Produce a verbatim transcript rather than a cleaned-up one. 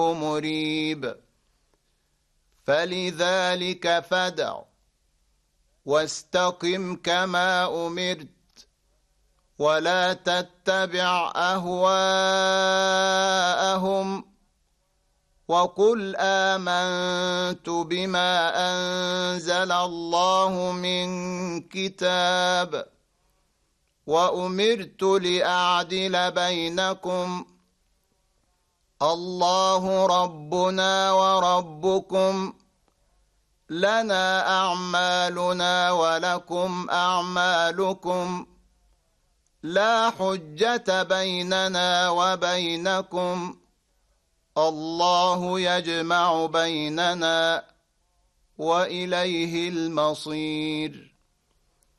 مريب فلذلك فادع واستقم كما أمرت ولا تتبع أهواءهم وقل آمنت بما أنزل الله من كتاب وأمرت لأعدل بينكم الله ربنا وربكم لنا أعمالنا ولكم أعمالكم لا حجة بيننا وبينكم الله يجمع بيننا وإليه المصير.